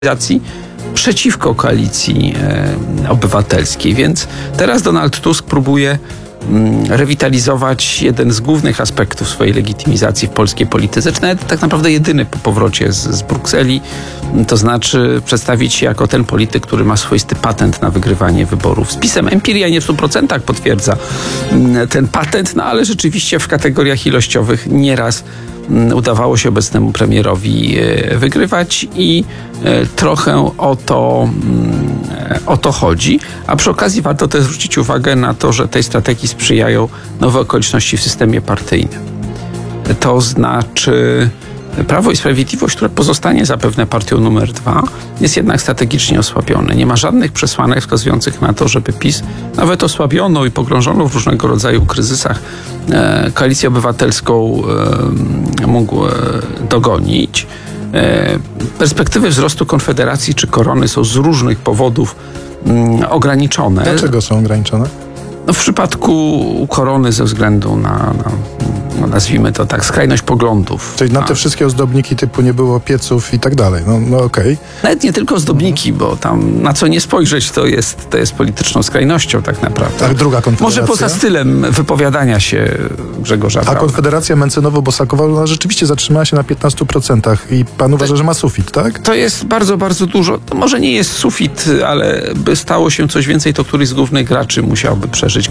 przeciwko Koalicji Obywatelskiej. Więc teraz Donald Tusk próbuje rewitalizować jeden z głównych aspektów swojej legitymizacji w polskiej polityce, czy nawet tak naprawdę jedyny po powrocie z Brukseli, to znaczy przedstawić się jako ten polityk, który ma swoisty patent na wygrywanie wyborów. Z PiS-em empiria nie w 100% potwierdza ten patent, no ale rzeczywiście w kategoriach ilościowych nieraz udawało się obecnemu premierowi wygrywać i trochę o to chodzi. A przy okazji warto też zwrócić uwagę na to, że tej strategii sprzyjają nowe okoliczności w systemie partyjnym. To znaczy Prawo i Sprawiedliwość, które pozostanie zapewne partią numer 2, jest jednak strategicznie osłabione. Nie ma żadnych przesłanek wskazujących na to, żeby PiS, nawet osłabioną i pogrążoną w różnego rodzaju kryzysach, Koalicję Obywatelską mógł dogonić. Perspektywy wzrostu Konfederacji czy Korony są z różnych powodów ograniczone. Dlaczego są ograniczone? No w przypadku Korony ze względu na nazwijmy to tak, skrajność poglądów. Czyli na te wszystkie ozdobniki typu nie było pieców i tak dalej. No okej. Nawet nie tylko ozdobniki, bo tam na co nie spojrzeć, to jest polityczną skrajnością tak naprawdę. Tak, druga Konfederacja. Może poza stylem wypowiadania się Grzegorza Brauna. A Konfederacja Mencynowo-Bosakowa, ona rzeczywiście zatrzymała się na 15% i pan uważa, że ma sufit, tak? To jest bardzo, bardzo dużo. To może nie jest sufit, ale by stało się coś więcej, to któryś z głównych graczy musiałby przeżyć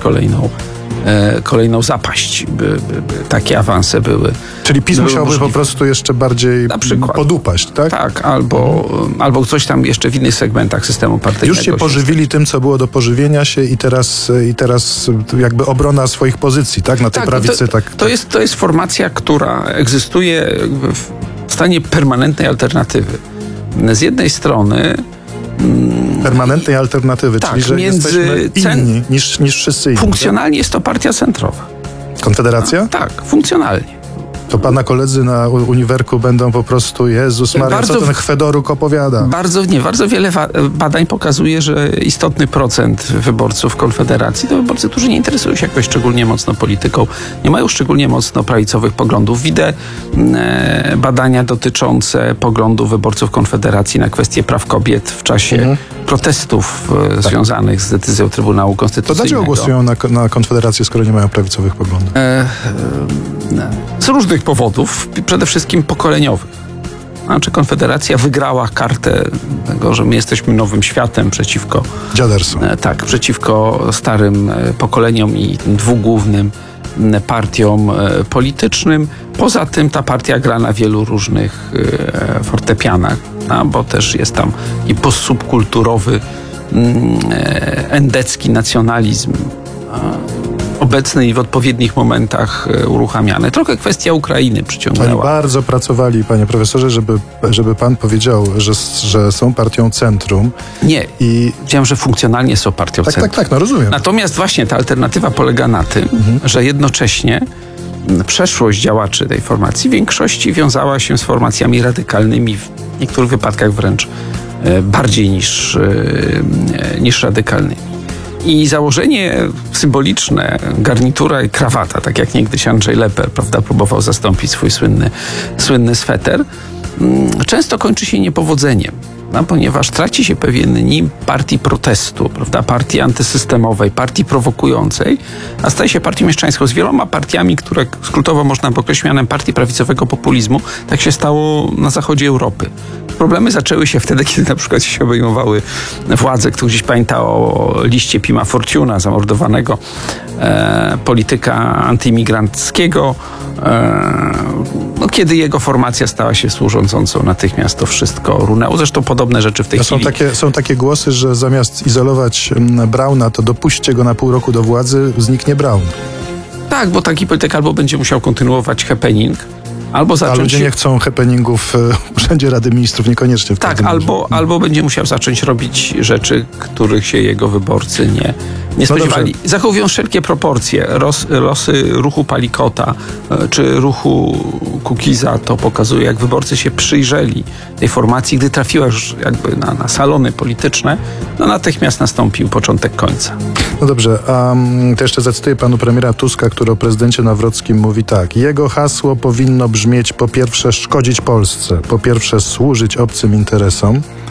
kolejną zapaść, by takie awanse były. Czyli PiS musiałby po prostu jeszcze bardziej podupaść, tak? Tak, albo coś tam jeszcze w innych segmentach systemu partyjnego. Już się pożywili tym, co było do pożywienia się i teraz jakby obrona swoich pozycji, tak? Na tej prawicy. To jest formacja, która egzystuje w stanie permanentnej alternatywy. Z jednej strony permanentnej alternatywy, tak, czyli że jesteśmy inni niż wszyscy inni. Funkcjonalnie jest to partia centrowa. Konfederacja? Tak, funkcjonalnie. To pana koledzy na uniwerku będą po prostu, Jezus Maria, co ten Chwedoruk opowiada? Bardzo wiele badań pokazuje, że istotny procent wyborców Konfederacji to wyborcy, którzy nie interesują się jakoś szczególnie mocno polityką, nie mają szczególnie mocno prawicowych poglądów. Widzę badania dotyczące poglądów wyborców Konfederacji na kwestie praw kobiet w czasie protestów związanych z decyzją Trybunału Konstytucyjnego. To dlaczego głosują na Konfederację, skoro nie mają prawicowych poglądów? Z różnych powodów, przede wszystkim pokoleniowych. Znaczy Konfederacja wygrała kartę tego, że my jesteśmy nowym światem przeciwko dziadersom. Tak, przeciwko starym pokoleniom i dwóm głównym partiom politycznym. Poza tym ta partia gra na wielu różnych fortepianach, bo też jest tam i postsubkulturowy endecki nacjonalizm obecny i w odpowiednich momentach uruchamiany. Trochę kwestia Ukrainy przyciągnęła. Oni bardzo pracowali, panie profesorze, żeby pan powiedział, że są partią centrum. Nie, powiedziałem, że funkcjonalnie są partią centrum. Tak, no rozumiem. Natomiast właśnie ta alternatywa polega na tym, że jednocześnie przeszłość działaczy tej formacji w większości wiązała się z formacjami radykalnymi, w niektórych wypadkach wręcz bardziej niż radykalnymi. I założenie symboliczne, garnitura i krawata, tak jak niegdyś Andrzej Lepper, prawda, próbował zastąpić swój słynny sweter, często kończy się niepowodzeniem, ponieważ traci się pewien nim partii protestu, prawda, partii antysystemowej, partii prowokującej, a staje się partią mieszczańską z wieloma partiami, które skrótowo można by określić mianem partii prawicowego populizmu. Tak się stało na zachodzie Europy. Problemy zaczęły się wtedy, kiedy na przykład się obejmowały władze. Kto gdzieś pamięta o liście Pima Fortuna, zamordowanego polityka antyimigranckiego, kiedy jego formacja stała się współrządzącą, natychmiast to wszystko runęło. Zresztą podobne rzeczy w tej chwili. Są takie głosy, że zamiast izolować Brauna, to dopuśćcie go na pół roku do władzy, zniknie Braun. Tak, bo taki polityk albo będzie musiał kontynuować happening, albo zacząć... A ludzie nie chcą happeningów w Urzędzie Rady Ministrów, niekoniecznie. Tak, albo będzie musiał zacząć robić rzeczy, których się jego wyborcy nie spodziewali. Zachowują wszelkie proporcje. Losy ruchu Palikota czy ruchu Kukiza to pokazuje, jak wyborcy się przyjrzeli tej formacji. Gdy trafiła już jakby na salony polityczne, natychmiast nastąpił początek końca. No dobrze, a to jeszcze zacytuję panu premiera Tuska, który o prezydencie Nawrockim mówi tak. Jego hasło powinno brzmieć: po pierwsze szkodzić Polsce, po pierwsze służyć obcym interesom,